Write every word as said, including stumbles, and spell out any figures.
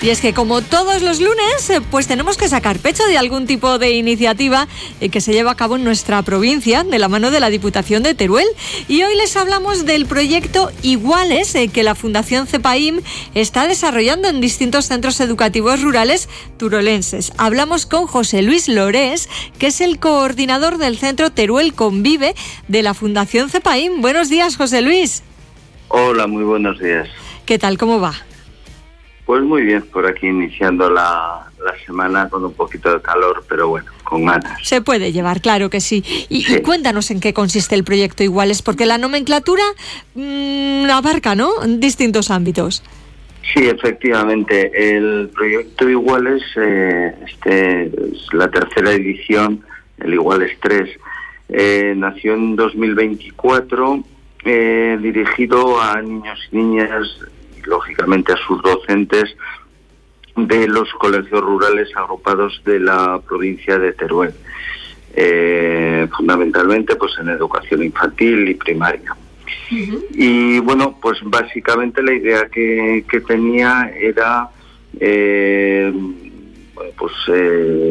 Y es que como todos los lunes, pues tenemos que sacar pecho de algún tipo de iniciativa que se lleva a cabo en nuestra provincia de la mano de la Diputación de Teruel. Y hoy les hablamos del proyecto Iguales que la Fundación CEPAIM está desarrollando en distintos centros educativos rurales turolenses. Hablamos con José Luis Lorés, que es el coordinador del centro Teruel Convive de la Fundación CEPAIM. Buenos días, José Luis. Hola, muy buenos días. ¿Qué tal? ¿Cómo va? Pues muy bien, por aquí iniciando la, la semana con un poquito de calor, pero bueno, con ganas. Se puede llevar, claro que sí. Y, sí. y cuéntanos en qué consiste el proyecto Iguales, porque la nomenclatura mmm, abarca, ¿no?, distintos ámbitos. Sí, efectivamente, el proyecto Iguales, eh, este es la tercera edición, el Iguales tres, eh, nació en dos mil veinticuatro, eh, dirigido a niños y niñas, lógicamente a sus docentes de los colegios rurales agrupados de la provincia de Teruel, eh, fundamentalmente pues en educación infantil y primaria. Uh-huh. Y bueno, pues básicamente la idea que, que tenía era eh, pues eh,